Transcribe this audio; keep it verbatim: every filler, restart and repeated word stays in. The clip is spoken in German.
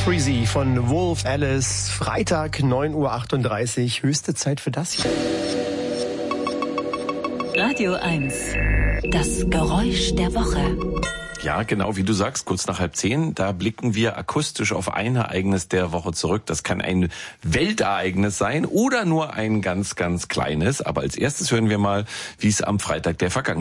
Freezy von Wolf Alice. Freitag, neun Uhr achtunddreißig. Höchste Zeit für das hier. Radio eins. Das Geräusch der Woche. Ja, genau, wie du sagst, kurz nach halb zehn, da blicken wir akustisch auf ein Ereignis der Woche zurück. Das kann ein Weltereignis sein oder nur ein ganz, ganz kleines. Aber als erstes hören wir mal, wie es am Freitag der vergangenen